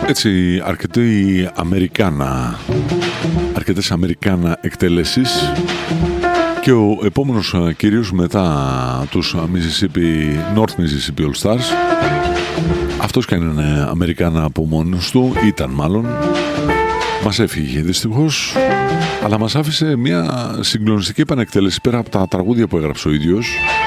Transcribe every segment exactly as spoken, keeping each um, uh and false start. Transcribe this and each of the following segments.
Έτσι, αρκετή Αμερικάνα, αρκετές Αμερικάνα εκτελέσεις και ο επόμενος κυρίως μετά τους Mississippi, North Mississippi All Stars, αυτός και αν είναι Αμερικάνα από μόνος του, ήταν μάλλον, μας έφυγε δυστυχώς, αλλά μας άφησε μια συγκλονιστική επανεκτέλεση πέρα από τα τραγούδια που έγραψε ο ίδιος.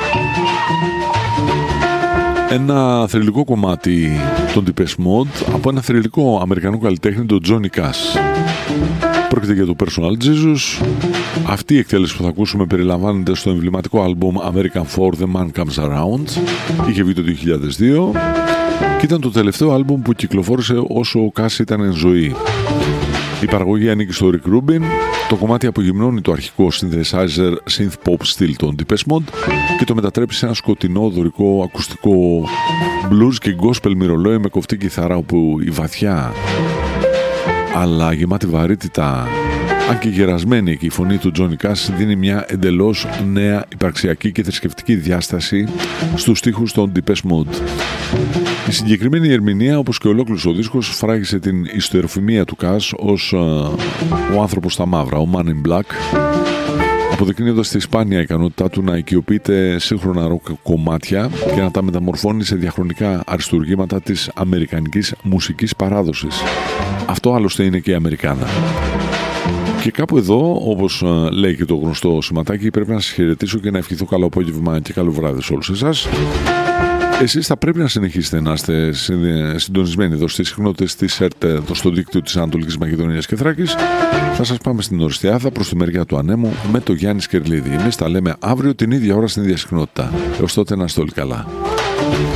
Ένα θρυλικό κομμάτι των Depeche Mode από ένα θρυλικό αμερικανό καλλιτέχνη, τον Johnny Cash. Πρόκειται για το Personal Jesus. Αυτή η εκτέλεση που θα ακούσουμε περιλαμβάνεται στο εμβληματικό άλμπουμ American For The Man Comes Around. Είχε βγει το δύο χιλιάδες δύο και ήταν το τελευταίο άλμπουμ που κυκλοφόρησε όσο ο Cash ήταν εν ζωή. Η παραγωγή ανήκει στο Rick Rubin. Το κομμάτι απογυμνώνει το αρχικό synthesizer synth pop στυλ των Depeche Mode και το μετατρέπει σε ένα σκοτεινό δωρικό ακουστικό blues και gospel μυρολόι με κοφτή κιθάρα, όπου η βαθιά αλλά γεμάτη βαρύτητα, αν και γερασμένη εκεί, η φωνή του Johnny Cash δίνει μια εντελώς νέα υπαρξιακή και θρησκευτική διάσταση στους στίχους των Depeche Mode. Η συγκεκριμένη ερμηνεία, όπως και ολόκληρος ο δίσκος, φράγισε την ιστεροφημία του Cash ως uh, ο άνθρωπος στα μαύρα, ο Man in Black, αποδεικνύοντας τη σπάνια ικανότητά του να οικειοποιείται σύγχρονα ροκ κομμάτια και να τα μεταμορφώνει σε διαχρονικά αριστουργήματα της αμερικανικής μουσικής παράδοσης. Αυτό άλλωστε είναι και η Αμερικάνα. Και κάπου εδώ, όπως uh, λέει και το γνωστό σηματάκι, πρέπει να σας χαιρετήσω και να ευχηθώ καλό απόγευμα και καλό βράδυ σε όλους εσάς. Εσείς θα πρέπει να συνεχίσετε να είστε συντονισμένοι εδώ στις συχνότητες της ΕΡΤ, εδώ στο δίκτυο της Ανατολικής Μακεδονίας και Θράκης. Θα σας πάμε στην Οριστιάδα προς τη μεριά του Ανέμου με το Γιάννη Σκερλίδη. Εμείς τα λέμε αύριο την ίδια ώρα στην ίδια συχνότητα. Έως τότε να είστε όλοι καλά.